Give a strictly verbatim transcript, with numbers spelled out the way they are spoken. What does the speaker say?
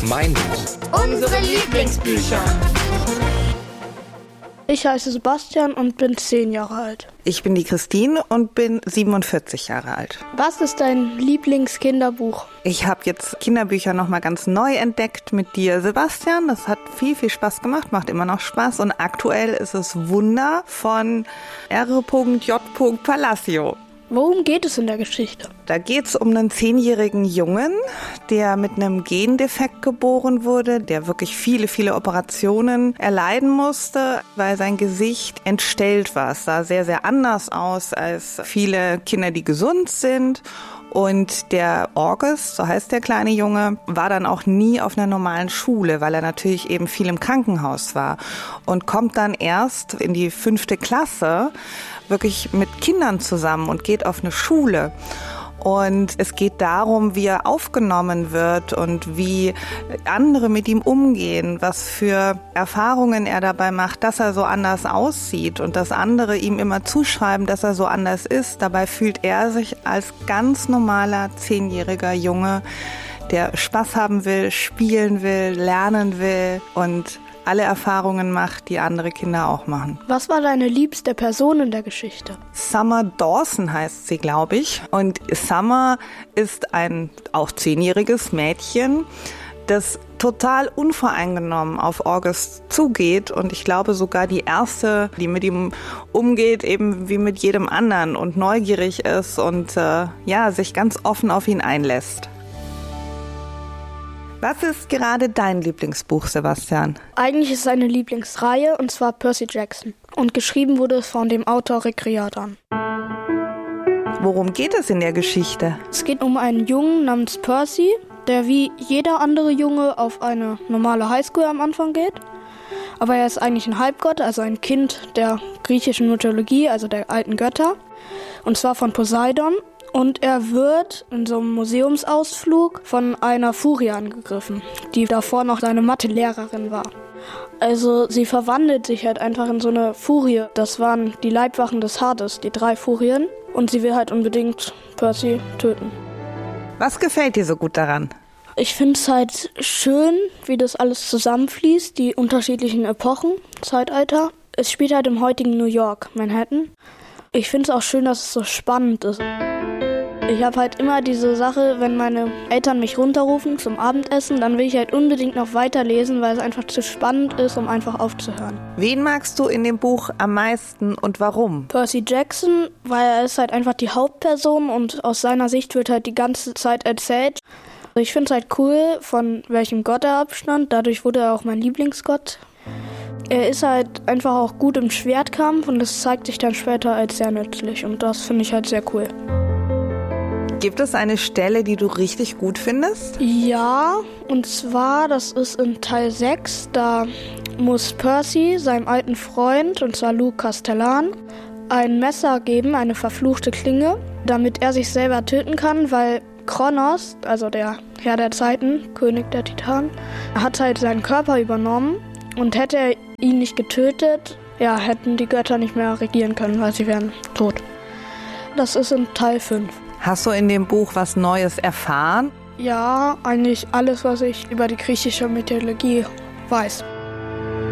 Mein Buch. Unsere Lieblingsbücher. Ich heiße Sebastian und bin zehn Jahre alt. Ich bin die Christine und bin siebenundvierzig Jahre alt. Was ist dein Lieblingskinderbuch? Ich habe jetzt Kinderbücher nochmal ganz neu entdeckt mit dir, Sebastian. Das hat viel, viel Spaß gemacht, macht immer noch Spaß. Und aktuell ist es Wunder von R J Palacio. Worum geht es in der Geschichte? Da geht es um einen zehnjährigen Jungen, der mit einem Gendefekt geboren wurde, der wirklich viele, viele Operationen erleiden musste, weil sein Gesicht entstellt war. Es sah sehr, sehr anders aus als viele Kinder, die gesund sind. Und der August, so heißt der kleine Junge, war dann auch nie auf einer normalen Schule, weil er natürlich eben viel im Krankenhaus war. Und kommt dann erst in die fünfte Klasse wirklich mit Kindern zusammen und geht auf eine Schule. Und es geht darum, wie er aufgenommen wird und wie andere mit ihm umgehen, was für Erfahrungen er dabei macht, dass er so anders aussieht und dass andere ihm immer zuschreiben, dass er so anders ist. Dabei fühlt er sich als ganz normaler zehnjähriger Junge, der Spaß haben will, spielen will, lernen will und alle Erfahrungen macht, die andere Kinder auch machen. Was war deine liebste Person in der Geschichte? Summer Dawson heißt sie, glaube ich. Und Summer ist ein auch zehnjähriges Mädchen, das total unvoreingenommen auf August zugeht und ich glaube sogar die erste, die mit ihm umgeht, eben wie mit jedem anderen und neugierig ist und äh, ja, sich ganz offen auf ihn einlässt. Was ist gerade dein Lieblingsbuch, Sebastian? Eigentlich ist es eine Lieblingsreihe, und zwar Percy Jackson. Und geschrieben wurde es von dem Autor Rick Riordan. Worum geht es in der Geschichte? Es geht um einen Jungen namens Percy, der wie jeder andere Junge auf eine normale Highschool am Anfang geht. Aber er ist eigentlich ein Halbgott, also ein Kind der griechischen Mythologie, also der alten Götter. Und zwar von Poseidon. Und er wird in so einem Museumsausflug von einer Furie angegriffen, die davor noch seine Mathelehrerin war. Also sie verwandelt sich halt einfach in so eine Furie. Das waren die Leibwachen des Hades, die drei Furien. Und sie will halt unbedingt Percy töten. Was gefällt dir so gut daran? Ich finde es halt schön, wie das alles zusammenfließt, die unterschiedlichen Epochen, Zeitalter. Es spielt halt im heutigen New York, Manhattan. Ich finde es auch schön, dass es so spannend ist. Ich habe halt immer diese Sache, wenn meine Eltern mich runterrufen zum Abendessen, dann will ich halt unbedingt noch weiterlesen, weil es einfach zu spannend ist, um einfach aufzuhören. Wen magst du in dem Buch am meisten und warum? Percy Jackson, weil er ist halt einfach die Hauptperson und aus seiner Sicht wird halt die ganze Zeit erzählt. Ich finde es halt cool, von welchem Gott er abstammt, dadurch wurde er auch mein Lieblingsgott. Er ist halt einfach auch gut im Schwertkampf und das zeigt sich dann später als sehr nützlich und das finde ich halt sehr cool. Gibt es eine Stelle, die du richtig gut findest? Ja, und zwar, das ist in Teil sechs, da muss Percy seinem alten Freund, und zwar Luke Castellan, ein Messer geben, eine verfluchte Klinge, damit er sich selber töten kann, weil Kronos, also der Herr der Zeiten, König der Titanen, hat halt seinen Körper übernommen und hätte er ihn nicht getötet, ja, hätten die Götter nicht mehr regieren können, weil sie wären tot. Das ist in Teil fünf. Hast du in dem Buch was Neues erfahren? Ja, eigentlich alles, was ich über die griechische Mythologie weiß.